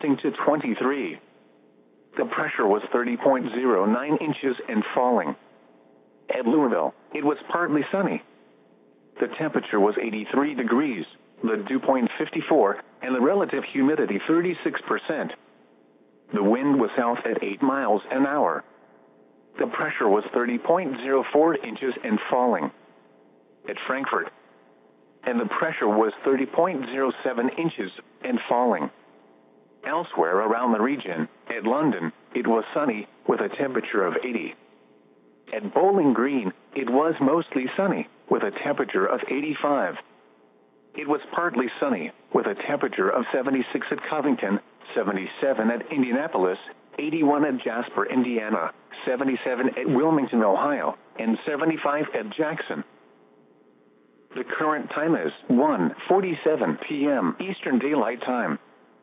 gusting to 23. The pressure was 30.09 inches and falling. At Louisville, it was partly sunny. The temperature was 83 degrees, the dew point 54, and the relative humidity 36%. The wind was south at 8 miles an hour. The pressure was 30.04 inches and falling. At Frankfurt, and the pressure was 30.07 inches and falling. Elsewhere around the region, at London, it was sunny with a temperature of 80. At Bowling Green, it was mostly sunny with a temperature of 85. It was partly sunny with a temperature of 76 at Covington, 77 at Indianapolis, 81 at Jasper, Indiana, 77 at Wilmington, Ohio, and 75 at Jackson. The current time is 1:47 p.m. Eastern Daylight Time.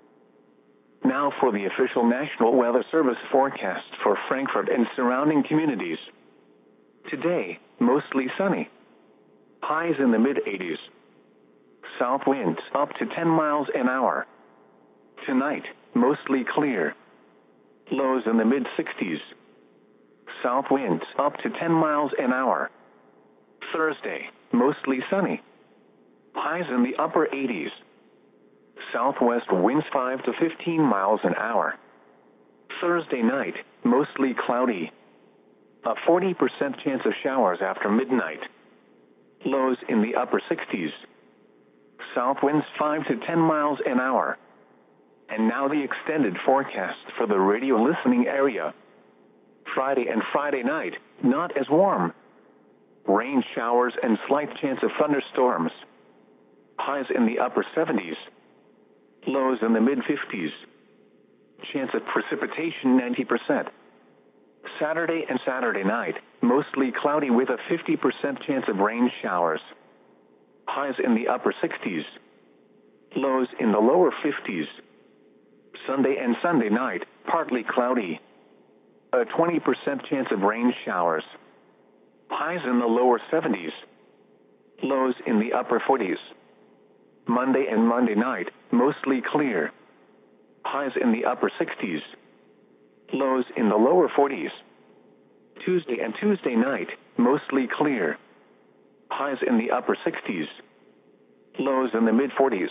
Now for the official National Weather Service forecast for Frankfurt and surrounding communities. Today, mostly sunny. Highs in the mid-80s. South winds up to 10 miles an hour. Tonight, mostly clear. Lows in the mid-60s. South winds up to 10 miles an hour. Thursday, mostly sunny. Highs in the upper 80s. Southwest winds 5 to 15 miles an hour. Thursday night, mostly cloudy. A 40% chance of showers after midnight. Lows in the upper 60s. South winds 5 to 10 miles an hour. And now the extended forecast for the radio listening area. Friday and Friday night, not as warm. Rain showers and slight chance of thunderstorms. Highs in the upper 70s. Lows in the mid-50s. Chance of precipitation 90%. Saturday and Saturday night, mostly cloudy with a 50% chance of rain showers. Highs in the upper 60s. Lows in the lower 50s. Sunday and Sunday night, partly cloudy. A 20% chance of rain showers. Highs in the lower 70s. Lows in the upper 40s. Monday and Monday night, mostly clear. Highs in the upper 60s. Lows in the lower 40s. Tuesday and Tuesday night, mostly clear. Highs in the upper 60s. Lows in the mid-40s.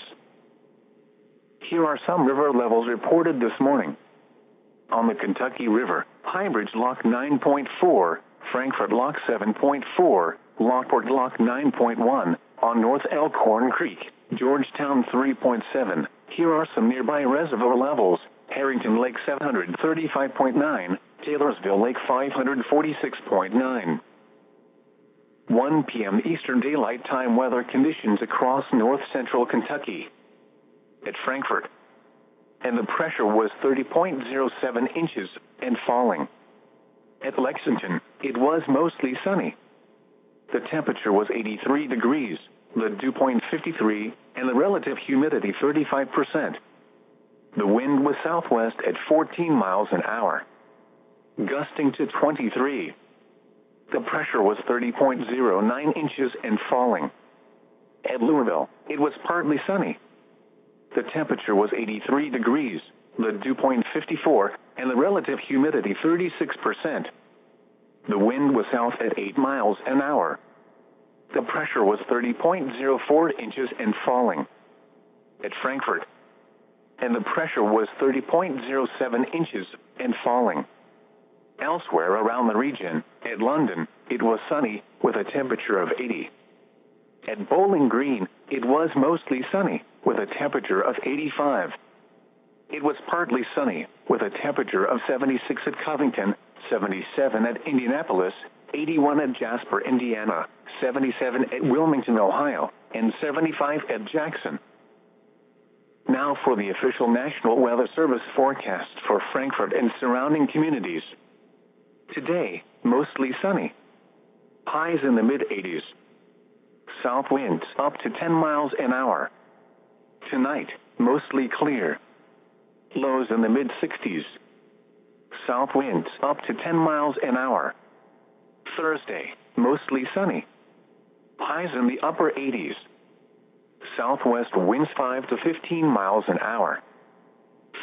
Here are some river levels reported this morning. On the Kentucky River, Highbridge Lock 9.4, Frankfurt Lock 7.4, Lockport Lock 9.1, on North Elkhorn Creek, Georgetown 3.7. Here are some nearby reservoir levels. Harrington Lake 735.9, Taylorsville Lake 546.9. 1 p.m. Eastern Daylight Time weather conditions across north central Kentucky. At Frankfurt, and the pressure was 30.07 inches and falling. At Lexington, it was mostly sunny. The temperature was 83 degrees, the dew point 53, and the relative humidity 35%. The wind was southwest at 14 miles an hour, gusting to 23. The pressure was 30.09 inches and falling. At Louisville, it was partly sunny. The temperature was 83 degrees, the dew point 54, and the relative humidity 36%. The wind was south at 8 miles an hour. The pressure was 30.04 inches and falling. At Frankfurt, and the pressure was 30.07 inches and falling. Elsewhere around the region, at London, it was sunny with a temperature of 80. At Bowling Green, it was mostly sunny with a temperature of 85. It was partly sunny with a temperature of 76 at Covington, 77 at Indianapolis, 81 at Jasper, Indiana, 77 at Wilmington, Ohio, and 75 at Jackson. Now for the official National Weather Service forecast for Frankfurt and surrounding communities. Today, mostly sunny. Highs in the mid-80s. South winds up to 10 miles an hour. Tonight, mostly clear. Lows in the mid-60s. South winds up to 10 miles an hour. Thursday, mostly sunny. Highs in the upper 80s. Southwest winds 5 to 15 miles an hour.